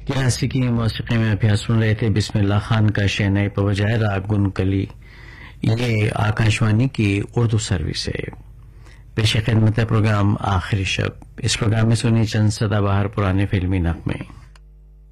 क्लासिकी मौसीकी में अभ्यास सुन रहे थे बिस्मिल्लाह खान का शहनाई पर बजाय राग गुनकली। ये आकाशवाणी की उर्दू सर्विस है। पेश खिदमत प्रोग्राम आखिरी शब। इस प्रोग्राम में सुनी चंद सदाबहार पुराने फिल्मी नगमे।